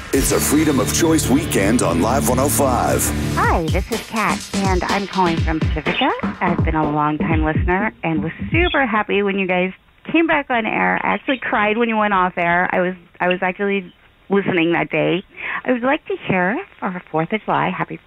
It's a Freedom of Choice weekend on Live 105. Hi, this is Kat, and I'm calling from Pacifica. I've been a long-time listener and was super happy when you guys came back on air. I actually cried when you went off air. I was actually listening that day. I would like to share for 4th of July, happy